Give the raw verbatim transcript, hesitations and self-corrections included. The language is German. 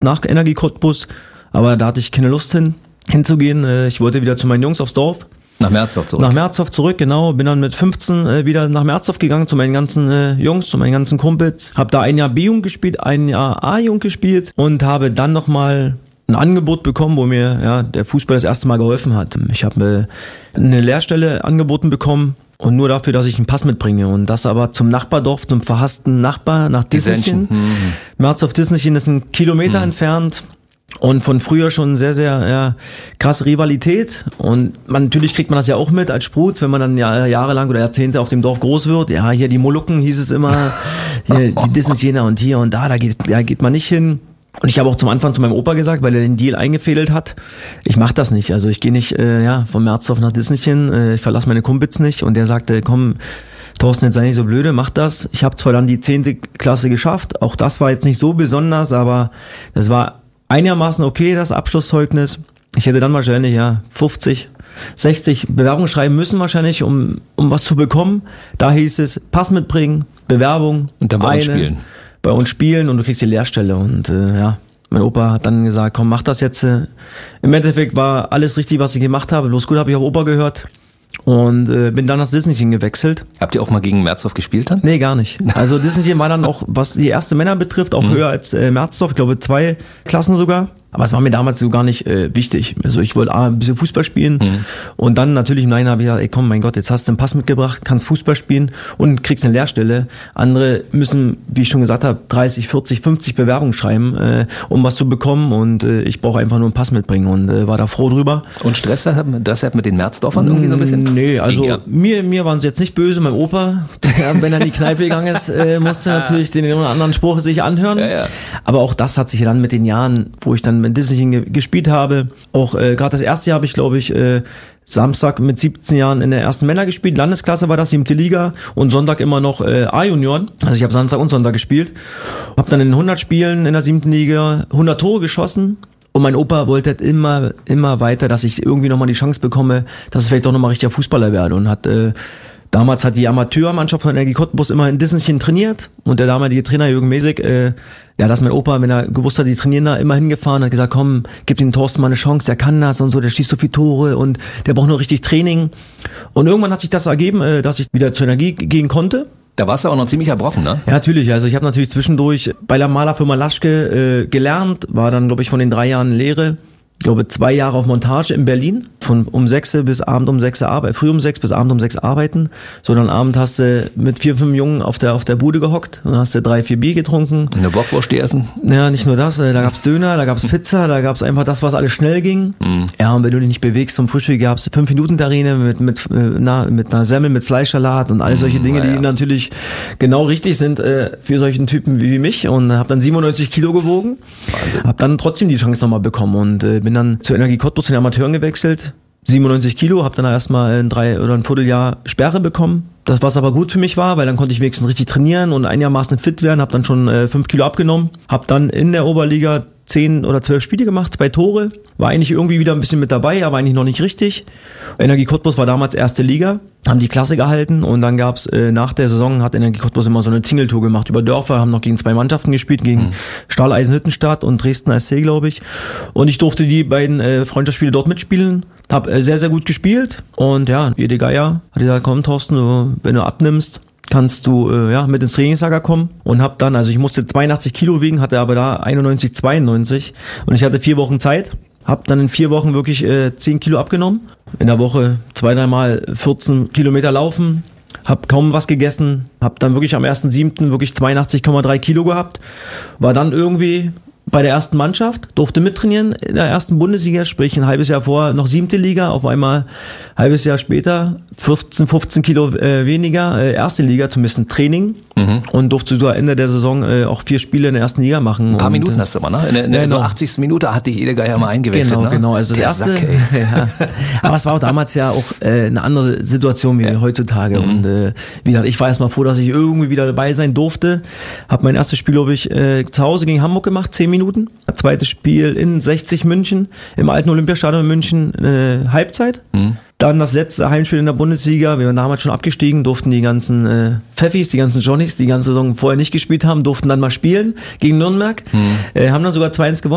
nach Energie Cottbus, aber da hatte ich keine Lust hin, hinzugehen. Ich wollte wieder zu meinen Jungs aufs Dorf. Nach Merzhof zurück? Nach Merzhof zurück, genau. Bin dann mit fünfzehn äh, wieder nach Merzhof gegangen, zu meinen ganzen äh, Jungs, zu meinen ganzen Kumpels. Hab da ein Jahr B-Jugend gespielt, ein Jahr A-Jugend gespielt und habe dann nochmal ein Angebot bekommen, wo mir ja der Fußball das erste Mal geholfen hat. Ich habe äh, eine Lehrstelle angeboten bekommen und nur dafür, dass ich einen Pass mitbringe. Und das aber zum Nachbardorf, zum verhassten Nachbar nach Dissenchen. Hm. Merzhof-Dissenchen ist ein Kilometer hm. entfernt. Und von früher schon sehr, sehr ja, krasse Rivalität. Und man, natürlich kriegt man das ja auch mit als Spruz, wenn man dann ja, jahrelang oder Jahrzehnte auf dem Dorf groß wird. Ja, hier die Molukken hieß es immer, hier die Dissenchener und hier und da, da geht, da geht man nicht hin. Und ich habe auch zum Anfang zu meinem Opa gesagt, weil er den Deal eingefädelt hat, ich mach das nicht. Also ich gehe nicht äh, ja von Merzhof nach Dissenchen, äh, ich verlasse meine Kumpels nicht. Und der sagte, komm, Thorsten, jetzt sei nicht so blöde, mach das. Ich habe zwar dann die zehnte Klasse geschafft, auch das war jetzt nicht so besonders, aber das war einigermaßen okay, das Abschlusszeugnis. Ich hätte dann wahrscheinlich ja fünfzig, sechzig Bewerbungen schreiben müssen wahrscheinlich, um um was zu bekommen. Da hieß es, Pass mitbringen, Bewerbung. Und dann bei uns spielen. Bei uns spielen und du kriegst die Lehrstelle. Und äh, ja, mein Opa hat dann gesagt, komm, mach das jetzt. Im Endeffekt war alles richtig, was ich gemacht habe. Bloß gut, habe ich auf Opa gehört. Und äh, bin dann nach Dissenchen gewechselt. Habt ihr auch mal gegen Merzhof gespielt dann? Nee, gar nicht. Also Dissenchen war dann auch, was die erste Männer betrifft, auch mhm. höher als äh, Merzhof. Ich glaube zwei Klassen sogar. Aber es war mir damals so gar nicht äh, wichtig. Also ich wollte A, ein bisschen Fußball spielen mhm. und dann natürlich im Nachhinein habe ich gesagt, ey komm, mein Gott, jetzt hast du einen Pass mitgebracht, kannst Fußball spielen und kriegst eine Lehrstelle. Andere müssen, wie ich schon gesagt habe, dreißig, vierzig, fünfzig Bewerbungen schreiben, äh, um was zu bekommen und äh, ich brauche einfach nur einen Pass mitbringen und äh, war da froh drüber. Und Stress deshalb mit den Merzdorfern irgendwie so ein bisschen? Nee, also ja. mir mir waren sie jetzt nicht böse. Mein Opa, der, wenn er in die Kneipe gegangen ist, äh, musste natürlich den oder anderen Spruch sich anhören. Ja, ja. Aber auch das hat sich dann mit den Jahren, wo ich dann in Dissenchen ge- gespielt habe, auch äh, gerade das erste Jahr habe ich, glaube ich, äh, Samstag mit siebzehn Jahren in der ersten Männer gespielt. Landesklasse war das, siebte Liga und Sonntag immer noch äh, A-Junioren. Also ich habe Samstag und Sonntag gespielt. Habe dann in hundert Spielen in der siebten Liga hundert Tore geschossen. Und mein Opa wollte halt immer, immer weiter, dass ich irgendwie nochmal die Chance bekomme, dass ich vielleicht doch nochmal richtiger Fußballer werde. Und hat äh, damals hat die Amateurmannschaft von Energie Cottbus immer in Dissenchen trainiert. Und der damalige Trainer Jürgen Mesig, äh, ja, dass mein Opa, wenn er gewusst hat, die trainieren da, immer hingefahren, hat gesagt, komm, gib dem Thorsten mal eine Chance, der kann das und so, der schießt so viele Tore und der braucht nur richtig Training. Und irgendwann hat sich das ergeben, äh, dass ich wieder zur Energie gehen konnte. Da warst du auch noch ziemlich erbrochen, ne? Ja, natürlich. Also ich habe natürlich zwischendurch bei der Malerfirma Laschke äh, gelernt, war dann, glaube ich, von den drei Jahren Lehre, ich glaube, zwei Jahre auf Montage in Berlin, von um sechs bis Abend um sechs arbeiten, früh um sechs bis Abend um sechs arbeiten. So, dann Abend hast du mit vier, fünf Jungen auf der auf der Bude gehockt, dann hast du drei, vier Bier getrunken. Eine Bockwurst essen? Ja, nicht nur das, da gab's Döner, da gab's Pizza, da gab's einfach das, was alles schnell ging. Mhm. Ja, und wenn du dich nicht bewegst zum Frühstück, gab's fünf Minuten Terrine mit mit na, mit einer Semmel, mit Fleischsalat und all solche Dinge, mhm, ja. die natürlich genau richtig sind äh, für solchen Typen wie mich und habe dann siebenundneunzig Kilo gewogen. Wahnsinn. Hab dann trotzdem die Chance nochmal bekommen und äh, bin dann zur Energie Cottbus zu den Amateuren gewechselt. siebenundneunzig Kilo, habe dann erstmal ein drei oder ein Vierteljahr Sperre bekommen. Das, was aber gut für mich war, weil dann konnte ich wenigstens richtig trainieren und einigermaßen fit werden, habe dann schon äh, fünf Kilo abgenommen, habe dann in der Oberliga zehn oder zwölf Spiele gemacht, zwei Tore, war eigentlich irgendwie wieder ein bisschen mit dabei, aber eigentlich noch nicht richtig. Energie Cottbus war damals erste Liga, haben die Klasse gehalten und dann gab's äh, nach der Saison hat Energie Cottbus immer so eine Tingeltour gemacht über Dörfer, haben noch gegen zwei Mannschaften gespielt, gegen mhm. Stahleisen Hüttenstadt und Dresden S C, glaube ich. Und ich durfte die beiden äh, Freundschaftsspiele dort mitspielen, habe äh, sehr, sehr gut gespielt und ja, Ede Geier hat gesagt, komm Thorsten, du, wenn du abnimmst, kannst du äh, ja mit ins Trainingslager kommen und hab dann, also ich musste zweiundachtzig Kilo wiegen, hatte aber da einundneunzig, zweiundneunzig und ich hatte vier Wochen Zeit, hab dann in vier Wochen wirklich äh, zehn Kilo abgenommen, in der Woche zwei, dreimal vierzehn Kilometer laufen, hab kaum was gegessen, hab dann wirklich am ersten siebten wirklich zweiundachtzig Komma drei Kilo gehabt, war dann irgendwie bei der ersten Mannschaft, durfte mittrainieren in der ersten Bundesliga, sprich ein halbes Jahr vorher noch siebte Liga, auf einmal ein halbes Jahr später vierzehn, fünfzehn Kilo äh, weniger, äh, erste Liga, zumindest ein Training mhm. und durfte so Ende der Saison äh, auch vier Spiele in der ersten Liga machen. Ein paar und, Minuten hast du mal, ne? In der, in der genau. so achtzigsten Minute hatte ich Ede Geier mal eingewechselt. Genau, ne? genau. Also der das erste, Sack, ey. ja. Aber es war auch damals ja auch äh, eine andere Situation wie ja. heutzutage. Mhm. Und äh, wie gesagt, ich war erst mal froh, dass ich irgendwie wieder dabei sein durfte. Hab mein erstes Spiel, glaube ich, äh, zu Hause gegen Hamburg gemacht, zehn Minuten. Zweites Spiel in sechzig München, im alten Olympiastadion in München, äh, Halbzeit. Mhm. Dann das letzte Heimspiel in der Bundesliga. Wir waren damals schon abgestiegen, durften die ganzen äh, Pfeffis, die ganzen Johnnies, die ganze Saison vorher nicht gespielt haben, durften dann mal spielen gegen Nürnberg. Mhm. Äh, haben dann sogar zwei eins gewonnen.